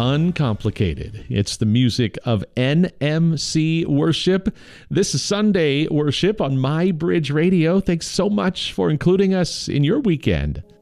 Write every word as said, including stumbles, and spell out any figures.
uncomplicated. It's the music of N M C Worship. This is Sunday Worship on My Bridge Radio. Thanks so much for including us in your weekend.